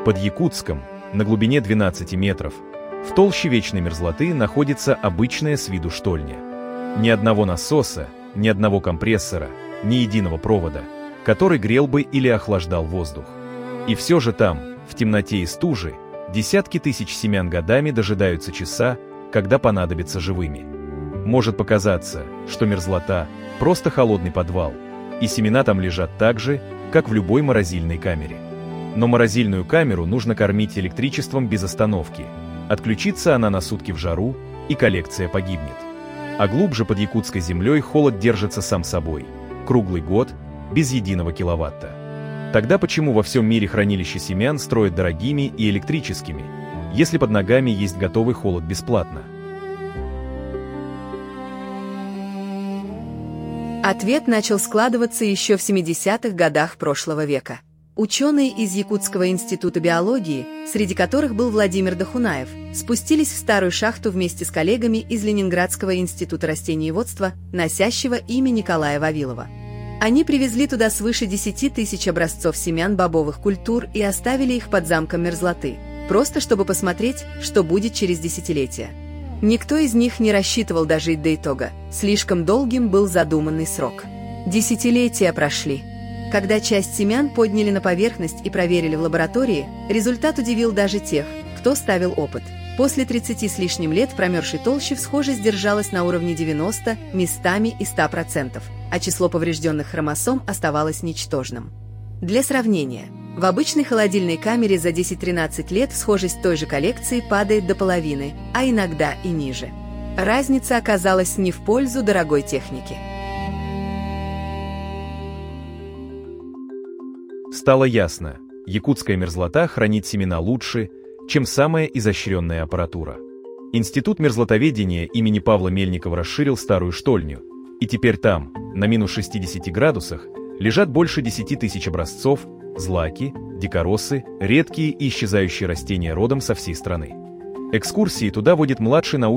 Под Якутском, на глубине 12 метров, в толще вечной мерзлоты находится обычная с виду штольня. Ни одного насоса, ни одного компрессора, ни единого провода, который грел бы или охлаждал воздух. И все же там, в темноте и стуже, десятки тысяч семян годами дожидаются часа, когда понадобятся живыми. Может показаться, что мерзлота – просто холодный подвал, и семена там лежат так же, как в любой морозильной камере. Но морозильную камеру нужно кормить электричеством без остановки. Отключится она на сутки в жару, и коллекция погибнет. А глубже под якутской землей холод держится сам собой, круглый год, без единого киловатта. Тогда почему во всем мире хранилища семян строят дорогими и электрическими, если под ногами есть готовый холод бесплатно? Ответ начал складываться еще в 70-х годах прошлого века. Ученые из Якутского института биологии, среди которых был Владимир Дахунаев, спустились в старую шахту вместе с коллегами из Ленинградского института растениеводства, носящего имя Николая Вавилова. Они привезли туда свыше 10 тысяч образцов семян бобовых культур и оставили их под замком мерзлоты, просто чтобы посмотреть, что будет через десятилетия. Никто из них не рассчитывал дожить до итога, слишком долгим был задуманный срок. Десятилетия прошли. Когда часть семян подняли на поверхность и проверили в лаборатории, результат удивил даже тех, кто ставил опыт. После 30 с лишним лет в промерзшей толще схожесть держалась на уровне 90, местами и 100%, а число поврежденных хромосом оставалось ничтожным. Для сравнения, в обычной холодильной камере за 10-13 лет схожесть той же коллекции падает до половины, а иногда и ниже. Разница оказалась не в пользу дорогой техники. Стало ясно, якутская мерзлота хранит семена лучше, чем самая изощренная аппаратура. Институт мерзлотоведения имени Павла Мельникова расширил старую штольню, и теперь там, на минус 60 градусах, лежат больше 10 тысяч образцов, злаки, дикоросы, редкие и исчезающие растения родом со всей страны. Экскурсии туда водит младший научный